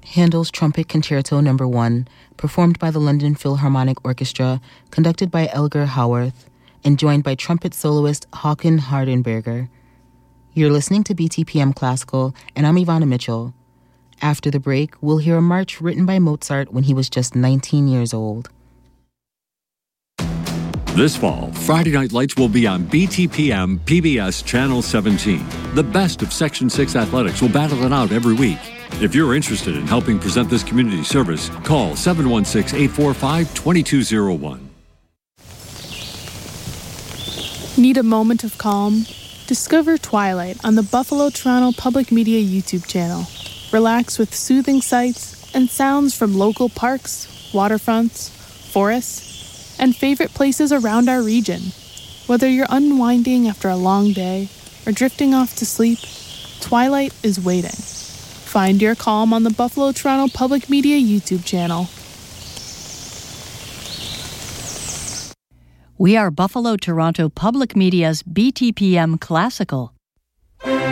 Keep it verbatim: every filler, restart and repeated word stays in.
Handel's Trumpet Concerto Number one, performed by the London Philharmonic Orchestra, conducted by Elgar Howarth, and joined by trumpet soloist Håkan Hardenberger. You're listening to B T P M Classical, and I'm Ivana Mitchell. After the break, we'll hear a march written by Mozart when he was just nineteen years old. This fall, Friday Night Lights will be on B T P M P B S Channel seventeen. The best of Section six athletics will battle it out every week. If you're interested in helping present this community service, call seven one six, eight four five, two two zero one. Need a moment of calm? Discover Twilight on the Buffalo Toronto Public Media YouTube channel. Relax with soothing sights and sounds from local parks, waterfronts, forests, and favorite places around our region. Whether you're unwinding after a long day or drifting off to sleep, Twilight is waiting. Find your calm on the Buffalo Toronto Public Media YouTube channel. We are Buffalo Toronto Public Media's B T P M Classical.